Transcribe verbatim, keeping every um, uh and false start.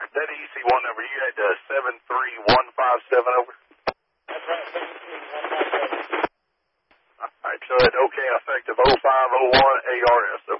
that E C one number, you had uh, seven three one five seven over? That's right, seven three one five seven. All right, so at OK effective oh five oh one A R S, over.